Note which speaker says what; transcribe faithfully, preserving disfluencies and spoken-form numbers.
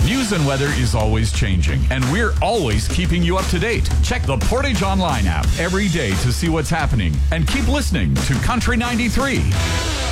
Speaker 1: News and weather is always changing, and we're always keeping you up to date. Check the Portage Online app every day to see what's happening, and keep listening to Country ninety-three.